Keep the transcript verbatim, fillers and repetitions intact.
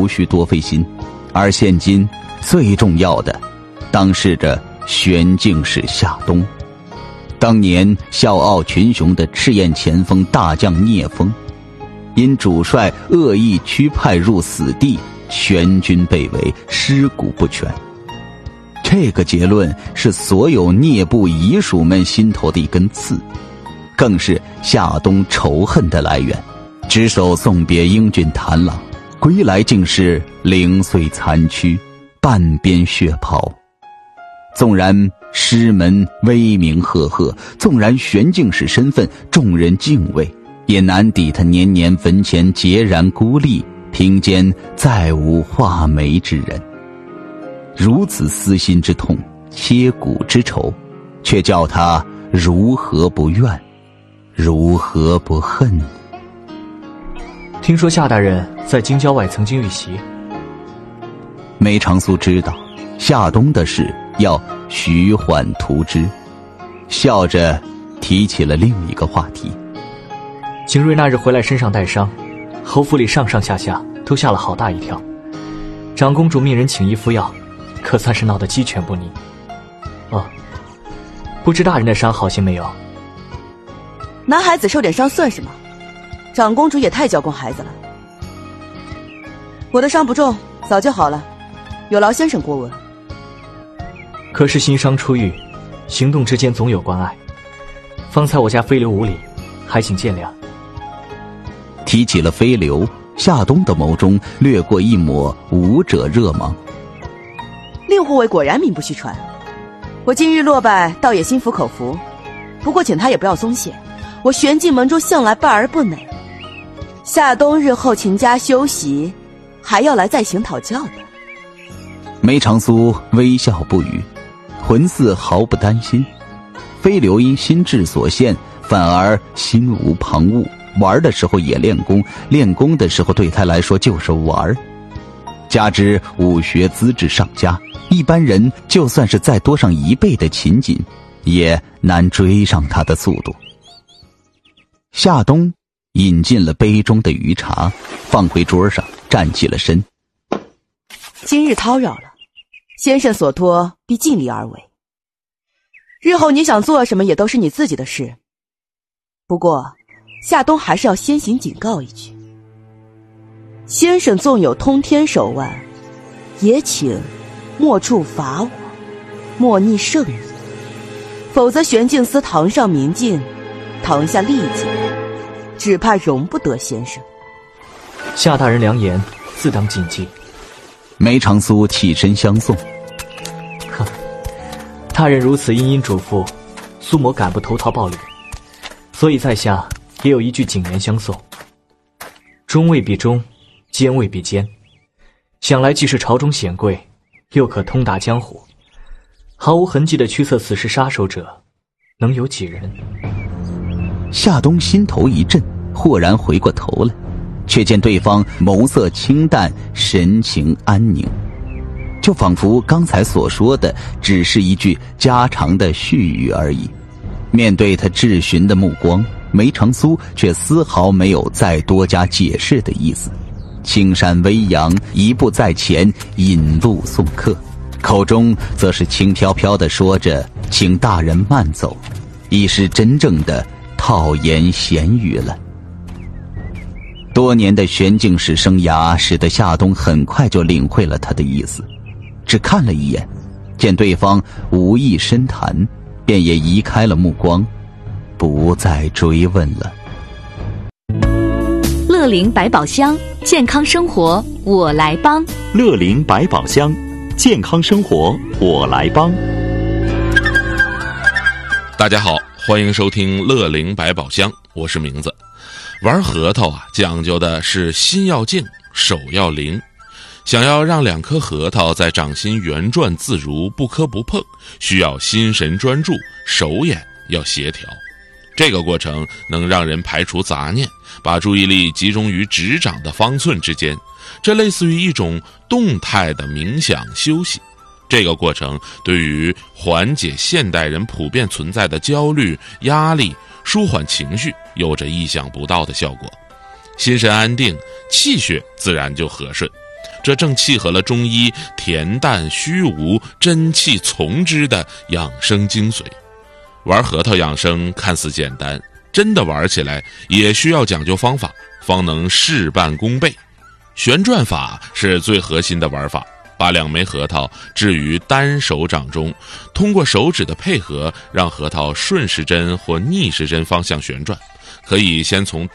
无需多费心。而现今最重要的当是着玄镜使夏冬。当年笑傲群雄的赤焰前锋大将聂风，因主帅恶意驱派入死地，全军被围，尸骨不全。这个结论是所有聂部遗属们心头的一根刺，更是夏冬仇恨的来源。只手送别英俊谭郎，归来竟是零碎残躯，半边血袍。纵然师门威名赫赫，纵然玄镜使身份众人敬畏，也难抵他年年坟前孑然孤立，庭间再无画眉之人。如此撕心之痛，切骨之仇，却叫他如何不怨，如何不恨？ 听说夏大人在京郊外曾经遇袭。 梅长苏知道夏冬的事要徐缓图之，笑着提起了另一个话题。 景睿那日回来身上带伤，侯府里上上下下都吓了好大一跳。长公主命人请医敷药，可算是闹得鸡犬不宁。哦，不知大人的伤好些没有？ 男孩子受点伤算什么？长公主也太娇惯孩子了。我的伤不重，早就好了，有劳先生过问。 可是新伤初愈，行动之间总有关爱。方才我家飞流无礼，还请见谅。 提起了飞流，夏冬的眸中掠过一抹武者热芒。 令护卫果然名不虚传，我今日落败，倒也心服口服。不过请他也不要松懈，我玄镜门中向来败而不馁。夏冬日后勤家休息，还要来再行讨教的。 梅长苏微笑不语，魂似毫不担心。飞流因心智所限，反而心无旁骛，玩的时候也练功，练功的时候对他来说就是玩。加之武学资质上佳，一般人就算是再多上一倍的勤谨，也难追上他的速度。夏冬饮尽了杯中的余茶，放回桌上，站起了身。 今日叨扰了，先生所托必尽力而为。日后你想做什么也都是你自己的事。不过夏冬还是要先行警告一句，先生纵有通天手腕，也请莫触罚我，莫逆圣意，否则玄镜司堂上明镜，堂下利剑，只怕容不得先生。 夏大人良言，自当谨记。 梅长苏起身相送。 哼，大人如此殷殷嘱咐，苏某敢不投桃报李？所以在下也有一句警言相送：忠未必忠，奸未必奸。想来既是朝中显贵，又可通达江湖，毫无痕迹地驱策此事杀手者，能有几人？ 夏冬心头一震，豁然回过头来，却见对方眸色清淡，神情安宁，就仿佛刚才所说的只是一句家常的絮语而已。面对他质询的目光，梅长苏却丝毫没有再多加解释的意思，青山微扬，一步在前，引路送客，口中则是轻飘飘地说着请大人慢走，已是真正的套言闲语了。多年的玄镜使生涯使得夏冬很快就领会了他的意思，只看了一眼，见对方无意深谈，便也移开了目光，不再追问了。 乐龄百宝箱，健康生活我来帮。 乐龄百宝箱，健康生活我来帮。 大家好，欢迎收听乐龄百宝箱，我是名字。玩核桃啊，讲究的是心要静，手要灵。想要让两颗核桃在掌心圆转自如，不磕不碰，需要心神专注，手眼要协调。这个过程能让人排除杂念，把注意力集中于指掌的方寸之间，这类似于一种动态的冥想休息。这个过程对于缓解现代人普遍存在的焦虑、压力，舒缓情绪有着意想不到的效果。心神安定，气血自然就和顺。 这正契合了中医恬淡虚无、真气从之的养生精髓。玩核桃养生看似简单，真的玩起来也需要讲究方法，方能事半功倍。旋转法是最核心的玩法，把两枚核桃置于单手掌中，通过手指的配合，让核桃顺时针或逆时针方向旋转。可以先从